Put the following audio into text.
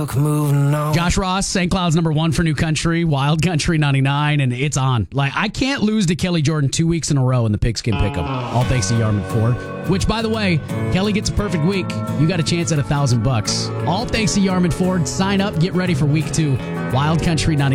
Moving on. Josh Ross, St. Cloud's #1 for New Country, Wild Country 99, and it's on. Like, I can't lose to Kelly Jordan 2 weeks in a row in the Pigskin Pick'em. All thanks to Yarmouth Ford. Which, by the way, Kelly gets a perfect week. You got a chance at $1,000. All thanks to Yarmouth Ford. Sign up, get ready for week 2. Wild Country 99.